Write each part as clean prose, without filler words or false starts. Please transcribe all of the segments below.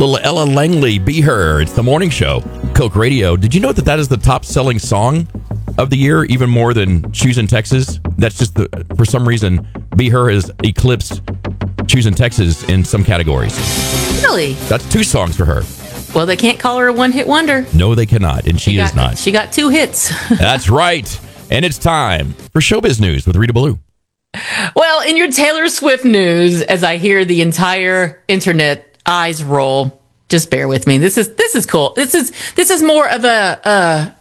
Little Ella Langley, Be Her. It's the morning show, Coke Radio. Did you know that is the top selling song of the year, even more than Choosing Texas? That's just for some reason, Be Her has eclipsed Choosing Texas in some categories. Really? That's 2 songs for her. Well, they can't call her a one-hit wonder. No, they cannot, and she is not. She got 2 hits. That's right. And it's time for Showbiz News with Rita Ballou. Well, in your Taylor Swift news, as I hear the entire internet eyes roll, just bear with me. This is cool. This is more of a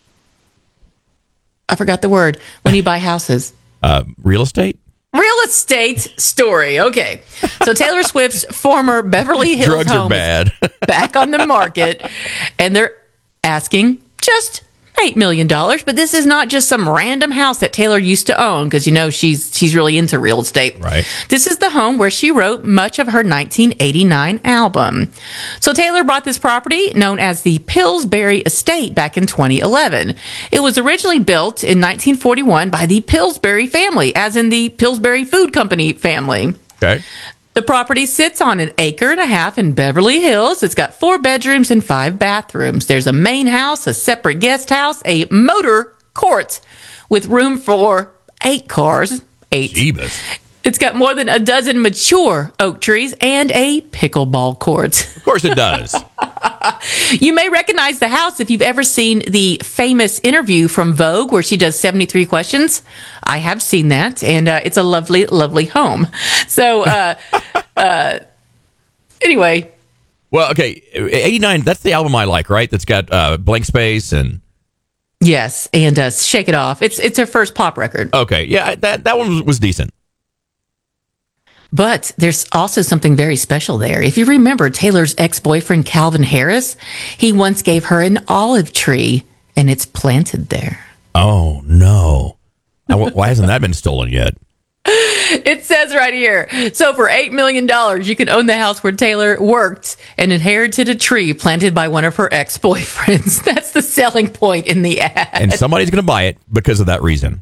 I forgot the word when you buy houses. Real estate? Real estate story. Okay. So Taylor Swift's former Beverly Hills Drugs home are bad. is back on the market, and they're asking just $8 million. But this is not just some random house that Taylor used to own, because, she's really into real estate. Right. This is the home where she wrote much of her 1989 album. So Taylor bought this property known as the Pillsbury Estate back in 2011. It was originally built in 1941 by the Pillsbury family, as in the Pillsbury Food Company family. Okay. The property sits on 1.5 acres in Beverly Hills. It's got 4 bedrooms and 5 bathrooms. There's a main house, a separate guest house, a motor court with room for 8 cars. 8. Jeebus. It's got more than a dozen mature oak trees and a pickleball court. Of course it does. You may recognize the house if you've ever seen the famous interview from Vogue where she does 73 questions. I have seen that, and it's a lovely, lovely home. So, anyway. Well, okay, 89, that's the album I like, right? That's got Blank Space and... Yes, and Shake It Off. It's her first pop record. Okay, yeah, that one was decent. But there's also something very special there. If you remember Taylor's ex-boyfriend, Calvin Harris, he once gave her an olive tree, and it's planted there. Oh, no. Now, why hasn't that been stolen yet? It says right here. So for $8 million, you can own the house where Taylor worked and inherited a tree planted by one of her ex-boyfriends. That's the selling point in the ad. And somebody's going to buy it because of that reason.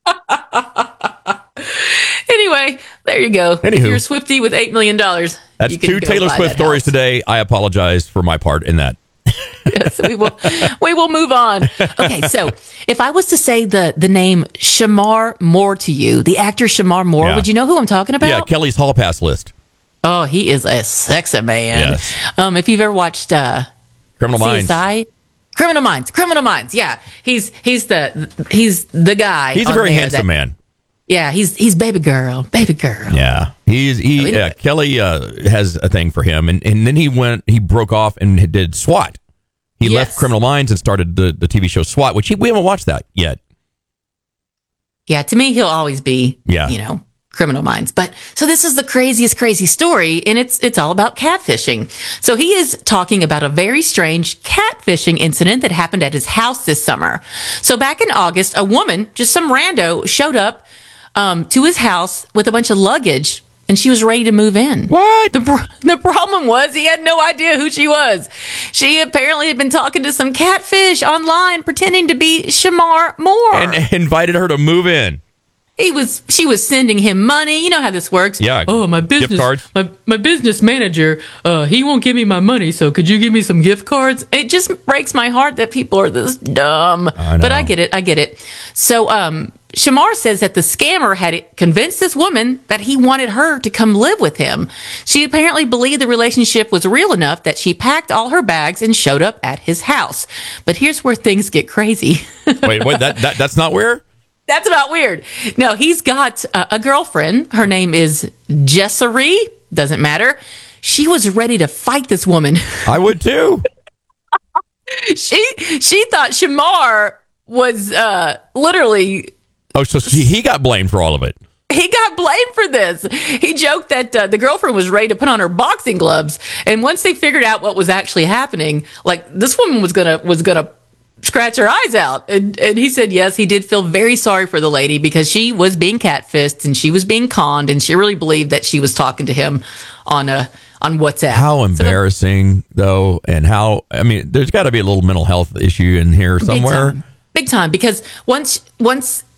Anyway, there you go. Anywho, if you're a Swiftie with $8 million, that's 2 Taylor Swift stories today. I apologize for my part in that. Yes, we will move on. Okay, so if I was to say the name Shemar Moore to you, the actor Shemar Moore, would you know who I'm talking about? Yeah, Kelly's Hall Pass list. Oh, he is a sexy man. Yes. If you've ever watched Criminal Minds. CSI, Criminal Minds. Yeah, he's the guy. He's a very handsome man. Yeah, he's baby girl. Yeah, Kelly has a thing for him, and then he broke off and did SWAT. He left Criminal Minds and started the TV show SWAT, which we haven't watched that yet. Yeah, to me, he'll always be, Criminal Minds. But so this is the crazy story, and it's all about catfishing. So he is talking about a very strange catfishing incident that happened at his house this summer. So back in August, a woman, just some rando, showed up to his house with a bunch of luggage, and she was ready to move in. What? The problem was he had no idea who she was. She apparently had been talking to some catfish online, pretending to be Shemar Moore. And invited her to move in. She was sending him money. You know how this works. Yeah. Oh, my business gift cards. My business manager, he won't give me my money, so could you give me some gift cards? It just breaks my heart that people are this dumb. I know. But I get it. So Shemar says that the scammer had convinced this woman that he wanted her to come live with him. She apparently believed the relationship was real enough that she packed all her bags and showed up at his house. But here's where things get crazy. Wait, that's not weird? That's not weird. No, he's got a girlfriend. Her name is Jessary. Doesn't matter. She was ready to fight this woman. I would too. She thought Shemar was literally... Oh, so he got blamed for all of it. He got blamed for this. He joked that the girlfriend was ready to put on her boxing gloves, and once they figured out what was actually happening, like this woman was gonna scratch her eyes out. And he said yes, he did feel very sorry for the lady because she was being catfished and she was being conned, and she really believed that she was talking to him on WhatsApp. How embarrassing though, and there's got to be a little mental health issue in here somewhere. Big time, because once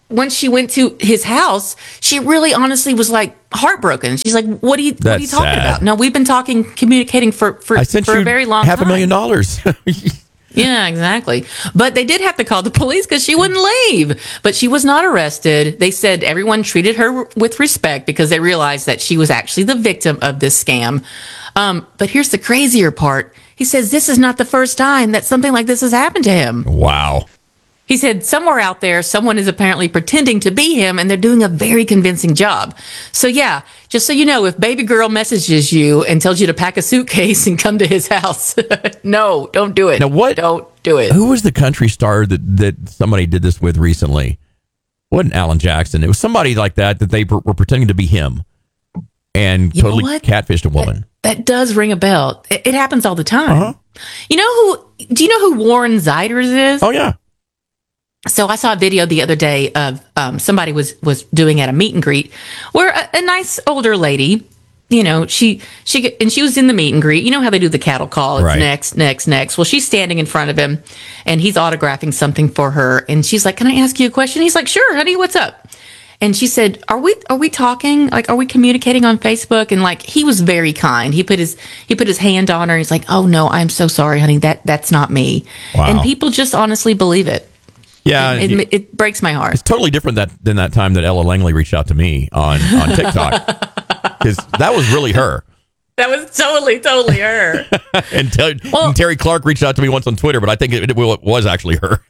once she went to his house, she really honestly was like heartbroken. She's like, what are you talking about? No, we've been communicating for a very long time. $500,000. Yeah, exactly. But they did have to call the police because she wouldn't leave. But she was not arrested. They said everyone treated her with respect because they realized that she was actually the victim of this scam. But here's the crazier part. He says this is not the first time that something like this has happened to him. Wow. He said somewhere out there, someone is apparently pretending to be him, and they're doing a very convincing job. So, yeah, just so you know, if baby girl messages you and tells you to pack a suitcase and come to his house, no, don't do it. Now, what? Don't do it. Who was the country star that somebody did this with recently? It wasn't Alan Jackson. It was somebody like that they were pretending to be him and totally catfished a woman. That does ring a bell. It happens all the time. Do you know who Warren Zeiders is? Oh, yeah. So I saw a video the other day of somebody was doing at a meet and greet where a nice older lady, she was in the meet and greet. You know how they do the cattle call? It's right. Next. Well, she's standing in front of him and he's autographing something for her. And she's like, "Can I ask you a question?" He's like, "Sure, honey, what's up?" And she said, Are we talking? Like, are we communicating on Facebook? And like, he was very kind. He put his hand on her. And he's like, "Oh no, I'm so sorry, honey. That's not me." Wow. And people just honestly believe it. Yeah, it breaks my heart. It's totally different than that time that Ella Langley reached out to me on TikTok, because that was really her. That was totally her. and Terry Clark reached out to me once on Twitter, but I think it was actually her.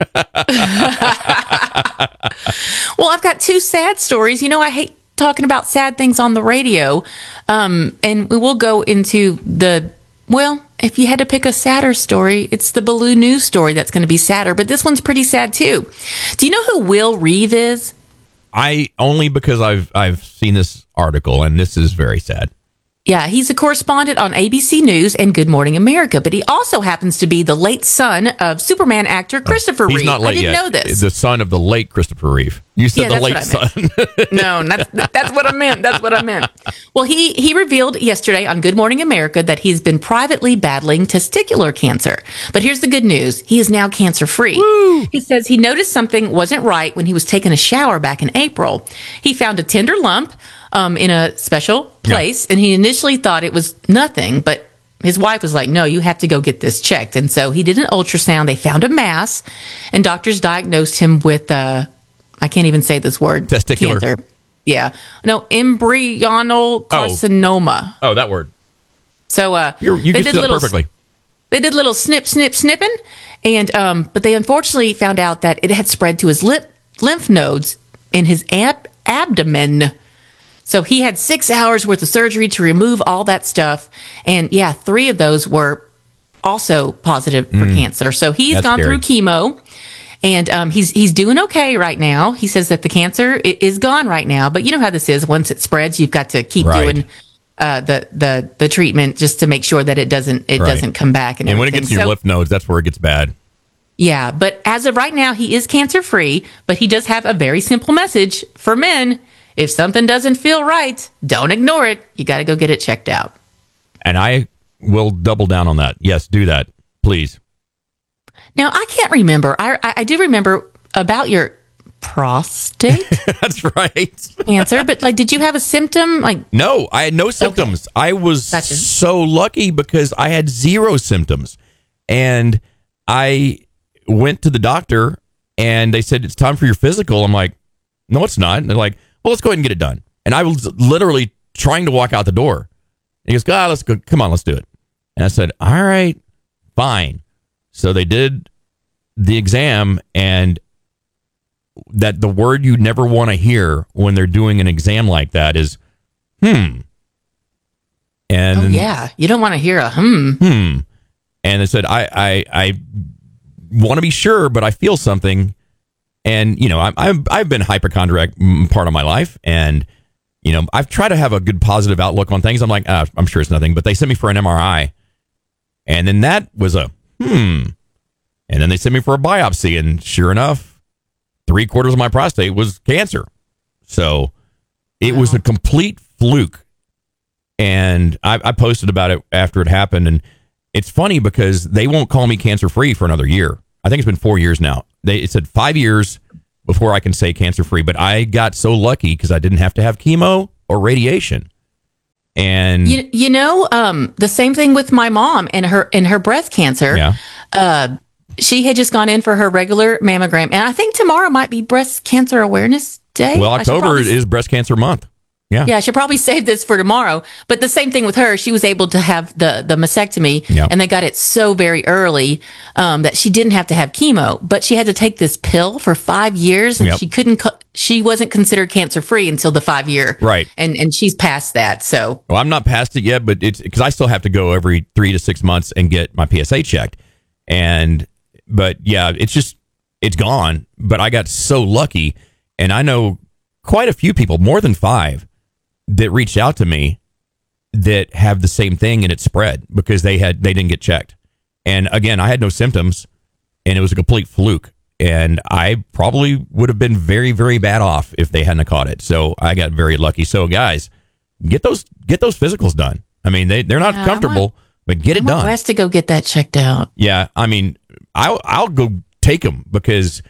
Well, I've got two sad stories. I hate talking about sad things on the radio, and we will go into if you had to pick a sadder story, it's the Baloo News story that's going to be sadder, but this one's pretty sad too. Do you know who Will Reeve is? Only because I've seen this article, and this is very sad. Yeah, he's a correspondent on ABC News and Good Morning America, but he also happens to be the late son of Superman actor Christopher Reeve. He's not late yet. I didn't know this. The son of the late Christopher Reeve. You said the late son. No, that's what I meant. That's what I meant. Well, he revealed yesterday on Good Morning America that he's been privately battling testicular cancer. But here's the good news. He is now cancer-free. Woo! He says he noticed something wasn't right when he was taking a shower back in April. He found a tender lump in a special place, and he initially thought it was nothing, but his wife was like, "No, you have to go get this checked." And so he did an ultrasound. They found a mass, and doctors diagnosed him with I can't even say this word. Testicular cancer. Yeah. No, embryonal carcinoma. Oh, that word. So you can say it perfectly. They did little snipping, and but they unfortunately found out that it had spread to his lymph nodes in his abdomen. So he had 6 hours worth of surgery to remove all that stuff. And 3 of those were also positive for cancer. So he's gone through chemo, and he's doing okay right now. He says that the cancer is gone right now. But you know how this is. Once it spreads, you've got to keep doing the treatment just to make sure that it doesn't come back. And when it gets in your lymph nodes, that's where it gets bad. Yeah, but as of right now, he is cancer-free. But he does have a very simple message for men. If something doesn't feel right, don't ignore it. You got to go get it checked out. And I will double down on that. Yes, do that, please. Now, I can't remember. I do remember about your prostate. That's right. Cancer, but did you have a symptom? No, I had no symptoms. Okay. I was so lucky because I had 0 symptoms. And I went to the doctor and they said, "It's time for your physical." I'm like, "No, it's not." And they're like, "Well, let's go ahead and get it done." And I was literally trying to walk out the door. And he goes, "Let's go. Come on, let's do it." And I said, "All right, fine." So they did the exam, and that the word you never want to hear when they're doing an exam like that is, And you don't want to hear a And they said, I want to be sure, but I feel something. And, I've been hypochondriac part of my life. And, I've tried to have a good positive outlook on things. I'm like, I'm sure it's nothing. But they sent me for an MRI. And then that was And then they sent me for a biopsy. And sure enough, 3/4 of my prostate was cancer. So it was a complete fluke. And I posted about it after it happened. And it's funny because they won't call me cancer-free for another year. I think it's been 4 years now. It said 5 years before I can say cancer-free. But I got so lucky because I didn't have to have chemo or radiation. And the same thing with my mom and her breast cancer. Yeah. She had just gone in for her regular mammogram, and I think tomorrow might be Breast Cancer Awareness Day. Well, October is Breast Cancer Month. Yeah. Yeah, I should probably save this for tomorrow. But the same thing with her. She was able to have the mastectomy, and they got it so very early that she didn't have to have chemo. But she had to take this pill for 5 years, and she wasn't considered cancer-free until the 5 year. Right. And she's past that. So. Well, I'm not past it yet, but it's because I still have to go every 3 to 6 months and get my PSA checked. But yeah, it's gone. But I got so lucky, and I know quite a few people, more than 5, that reached out to me that have the same thing, and it spread because they didn't get checked. And again, I had no symptoms, and it was a complete fluke. And I probably would have been very, very bad off if they hadn't caught it. So I got very lucky. So guys, get those physicals done. I mean, they're not comfortable, but get it done. Wes to go get that checked out. Yeah, I mean, I'll go take them because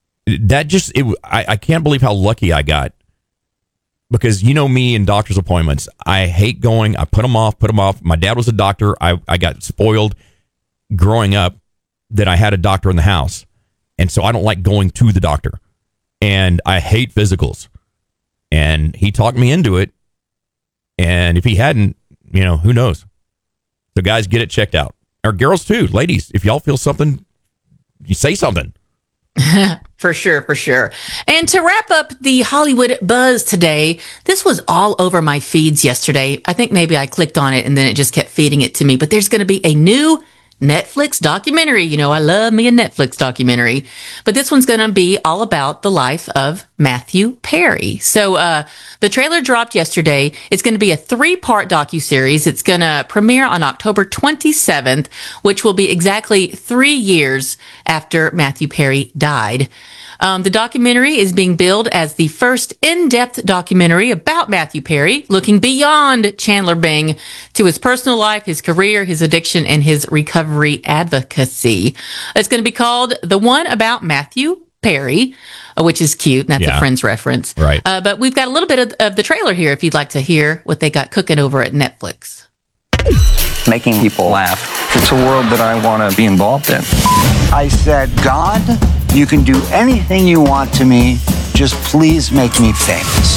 I can't believe how lucky I got. Because me and doctor's appointments, I hate going. I put them off. My dad was a doctor. I got spoiled growing up that I had a doctor in the house. And so I don't like going to the doctor. And I hate physicals. And he talked me into it. And if he hadn't, who knows? So guys, get it checked out. Or girls too. Ladies, if y'all feel something, you say something. For sure. And to wrap up the Hollywood buzz today, this was all over my feeds yesterday. I think maybe I clicked on it and then it just kept feeding it to me. But there's going to be a new Netflix documentary. I love me a Netflix documentary. But this one's going to be all about the life of Matthew Perry. So the trailer dropped yesterday. It's going to be a 3-part docuseries. It's going to premiere on October 27th, which will be exactly 3 years after Matthew Perry died. The documentary is being billed as the first in-depth documentary about Matthew Perry, looking beyond Chandler Bing to his personal life, his career, his addiction, and his recovery advocacy. It's going to be called The One About Matthew Perry, which is cute. And that's a Friends reference. Right. But we've got a little bit of the trailer here if you'd like to hear what they got cooking over at Netflix. Making people laugh. It's a world that I want to be involved in. I said, God, you can do anything you want to me. Just please make me famous.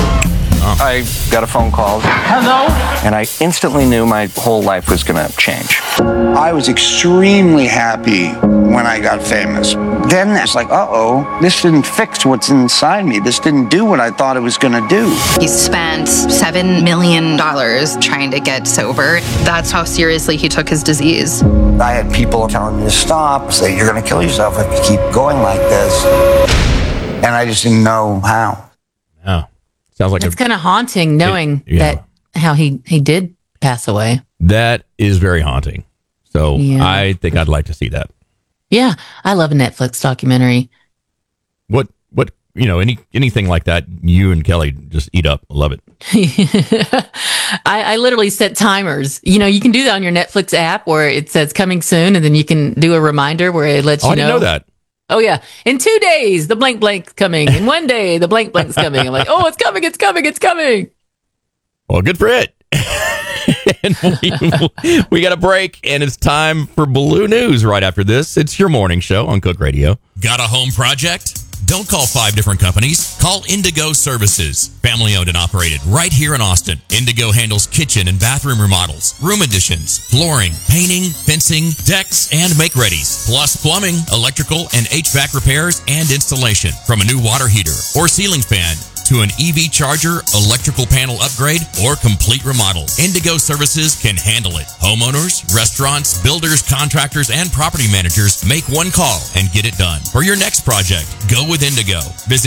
I got a phone call. Hello? And I instantly knew my whole life was going to change. I was extremely happy when I got famous. Then it's like, uh-oh, this didn't fix what's inside me. This didn't do what I thought it was going to do. He spent $7 million trying to get sober. That's how seriously he took his disease. I had people telling me to stop, say, you're going to kill yourself if you keep going like this. And I just didn't know how. Oh, sounds like it's kind of haunting knowing that how he did pass away. That is very haunting. So I think I'd like to see that. Yeah, I love a Netflix documentary. What anything like that, you and Kelly just eat up. I love it. I literally set timers. You can do that on your Netflix app where it says coming soon, and then you can do a reminder where it lets you know. I didn't know that. Oh, yeah. In 2 days, the blank blank's coming. In 1 day, the blank blank's coming. I'm like, oh, it's coming. Well, good for it. And we got a break, and it's time for Blue News right after this. It's your morning show on Cook Radio. Got a home project? Don't call 5 different companies. Call Indigo Services. Family owned and operated right here in Austin. Indigo handles kitchen and bathroom remodels, room additions, flooring, painting, fencing, decks, and make-readies. Plus plumbing, electrical, and HVAC repairs and installation. From a new water heater or ceiling fan to an EV charger, electrical panel upgrade, or complete remodel, Indigo Services can handle it. Homeowners, restaurants, builders, contractors, and property managers make one call and get it done. For your next project, go with Indigo. Visit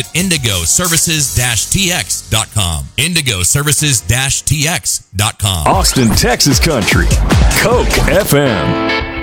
indigoservices-tx.com. indigoservices-tx.com. Austin, Texas country. Coke FM.